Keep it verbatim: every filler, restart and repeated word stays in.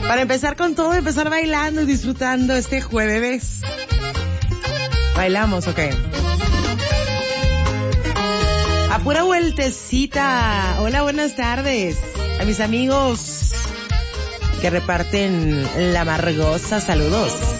Para empezar con todo, empezar bailando y disfrutando este jueves. ¿Bailamos o qué? A pura vueltecita. Hola, buenas tardes. A mis amigos que reparten la amargosa, saludos.